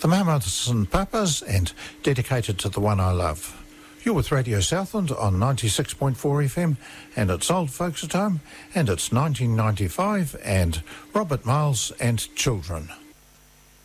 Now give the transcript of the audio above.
the Mamas and Papas, and dedicated to the one I love. You're with Radio Southland on 96.4 FM, and it's Old Folks at Home, and it's 1995, and Robert Miles and Children.